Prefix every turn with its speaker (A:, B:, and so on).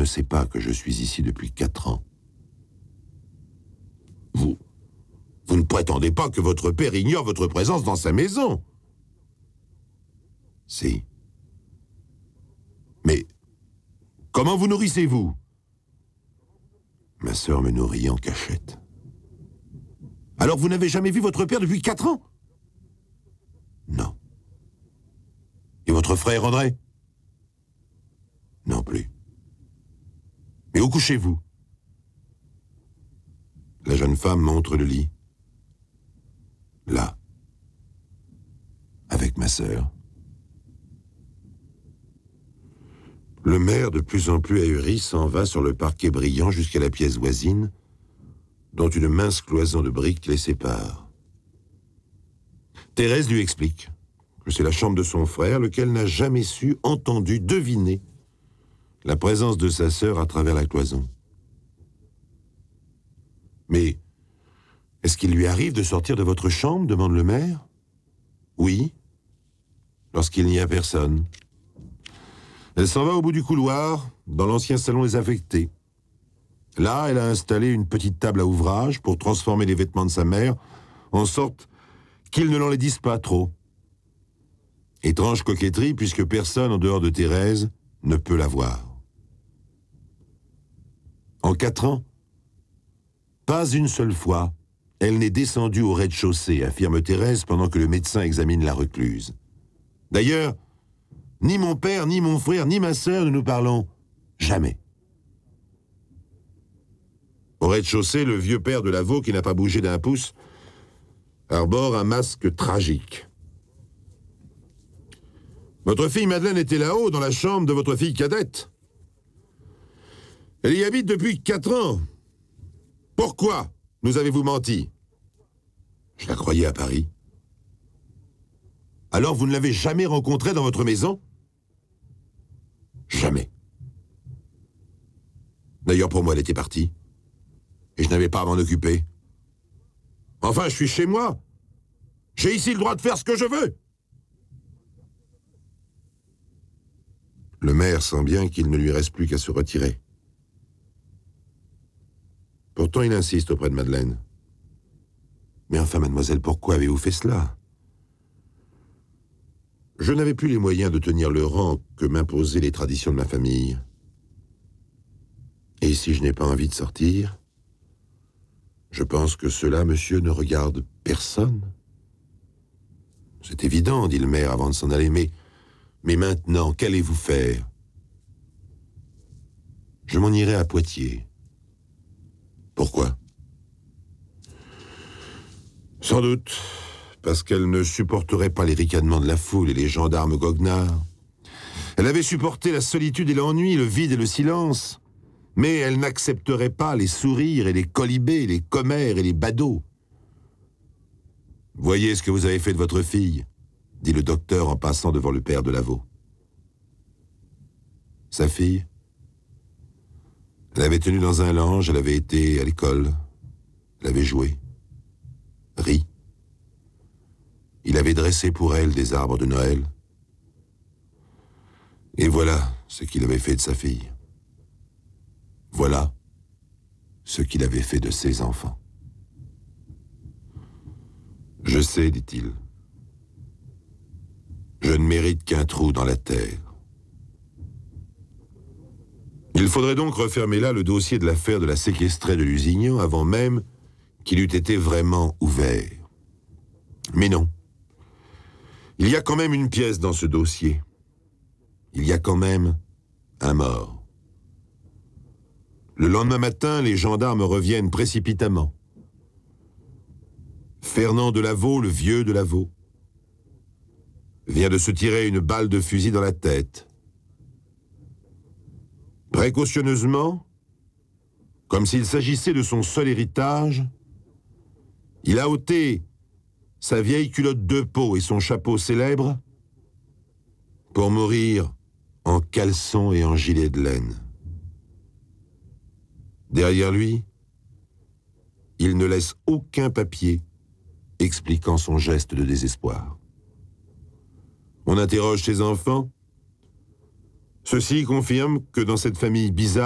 A: sait pas que je suis ici depuis 4 ans. Vous ne prétendez pas que votre père ignore votre présence dans sa maison? Si. Mais comment vous nourrissez-vous? Ma sœur me nourrit en cachette. Alors vous n'avez jamais vu votre père depuis 4 ans? Non. Et votre frère André? Non plus. Mais où couchez-vous? La jeune femme montre le lit. Là. Avec ma sœur. Le maire, de plus en plus ahuri, s'en va sur le parquet brillant jusqu'à la pièce voisine, dont une mince cloison de briques les sépare. Thérèse lui explique que c'est la chambre de son frère, lequel n'a jamais su, entendu, deviner la présence de sa sœur à travers la cloison. Mais est-ce qu'il lui arrive de sortir de votre chambre, demande le maire. Oui, lorsqu'il n'y a personne. Elle s'en va au bout du couloir, dans l'ancien salon désaffecté. Là, elle a installé une petite table à ouvrage pour transformer les vêtements de sa mère, en sorte qu'ils ne l'enlaidissent pas trop. Étrange coquetterie, puisque personne, en dehors de Thérèse, ne peut la voir. En 4 ans, pas une seule fois, elle n'est descendue au rez-de-chaussée, affirme Thérèse pendant que le médecin examine la recluse. D'ailleurs, ni mon père, ni mon frère, ni ma sœur ne nous parlons jamais. Au rez-de-chaussée, le vieux père de Lavaux, qui n'a pas bougé d'un pouce, arbore un masque tragique. Votre fille Madeleine était là-haut, dans la chambre de votre fille cadette. Elle y habite depuis 4 ans. Pourquoi nous avez-vous menti? Je la croyais à Paris. Alors vous ne l'avez jamais rencontrée dans votre maison? Jamais. D'ailleurs, pour moi, elle était partie. Et je n'avais pas à m'en occuper. Enfin, je suis chez moi. J'ai ici le droit de faire ce que je veux. Le maire sent bien qu'il ne lui reste plus qu'à se retirer. Pourtant, il insiste auprès de Madeleine. Mais enfin, mademoiselle, pourquoi avez-vous fait cela? Je n'avais plus les moyens de tenir le rang que m'imposaient les traditions de ma famille. Et si je n'ai pas envie de sortir, je pense que cela, monsieur, ne regarde personne. C'est évident, dit le maire avant de s'en aller, mais maintenant, qu'allez-vous faire? Je m'en irai à Poitiers. Pourquoi? Sans doute parce qu'elle ne supporterait pas les ricanements de la foule et les gendarmes goguenards. Elle avait supporté la solitude et l'ennui, le vide et le silence, mais elle n'accepterait pas les sourires et les colibés, les commères et les badauds. « Voyez ce que vous avez fait de votre fille », dit le docteur en passant devant le père de Lavaux. Sa fille? Elle avait tenu dans un lange, elle avait été à l'école, elle avait joué, ri. Il avait dressé pour elle des arbres de Noël. Et voilà ce qu'il avait fait de sa fille. Voilà ce qu'il avait fait de ses enfants. Je sais, dit-il. Je ne mérite qu'un trou dans la terre. Il faudrait donc refermer là le dossier de l'affaire de la séquestrée de Lusignan avant même qu'il eût été vraiment ouvert. Mais non. Il y a quand même une pièce dans ce dossier. Il y a quand même un mort. Le lendemain matin, les gendarmes reviennent précipitamment. Fernand de Lavaux, le vieux de Lavaux, vient de se tirer une balle de fusil dans la tête. Précautionneusement, comme s'il s'agissait de son seul héritage, il a ôté sa vieille culotte de peau et son chapeau célèbre pour mourir en caleçon et en gilet de laine. Derrière lui, il ne laisse aucun papier expliquant son geste de désespoir. On interroge ses enfants. Ceux-ci confirment que dans cette famille bizarre,